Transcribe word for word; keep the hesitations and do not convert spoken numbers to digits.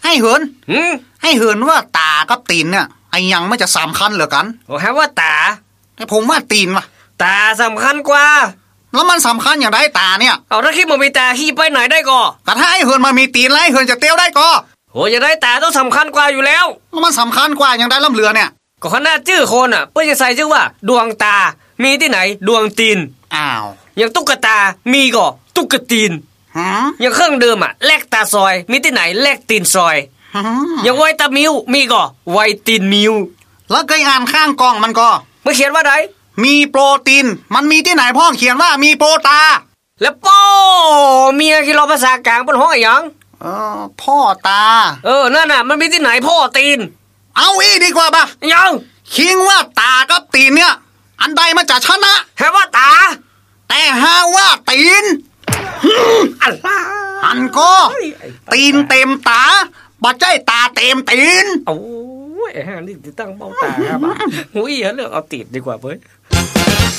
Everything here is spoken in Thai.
ให้เหินหืมให้เหินว่าตากับตีนเนี่ยไอ้ยังไม่จะสำคัญเหรอกันโอ้ฮะว่าตาแต่ผมว่าตีนว่ะตาสำคัญกว่าแล้วมันสำคัญอย่างไรตาเนี่ยเอาถ้าคิดมันมีตาขี้ไปไหนได้ก็แต่ถ้าไอ้เหินมามีตีนแล้วไอ้เหินจะเตี้ยวได้ก็โหจะได้ตาต้องสำคัญกว่าอยู่แล้วแล้วมันสำคัญกว่าอย่างไรล่ำเรือเนี่ยก็ขนาดชื่อคนอ่ะเพื่อจะใส่ชื่อว่าดวงตามีที่ไหนดวงตีนอ้าวอย่างตุ๊กตามีก็ตุ๊กตีนอย่างเครื่องดื่มอ่ะแลกตาซอยมีที่ไหนแลกตีนซอยอย่างไวตามิวมีก็ไวตีนมิวแล้วเคยอ่านข้างกล่องมันก็มันเขียนว่าไดมีโปรตีนมันมีที่ไหนพ่อเขียนว่ามีโปรตาแล้วป้อเมียคิดเราภาษากลางเป็นห้องอะไรยังเออพ่อตาเออนั่นน่ะมันมีที่ไหนพ่อตีนเอาอีดีกว่าป่ะยังคิงว่าตากับตีนเนี่ยอันใดมันจะชนะแค่ว่าตาแต่หาว่าตีนอะไรอันก็ตีนเต็มตาบ่ใจตาเต็มตีนโอ้ยไอ้ห่านี่ตั้งเบ้าตาครับหุ้ยเรื่องเอาตีนดีกว่าเว้ย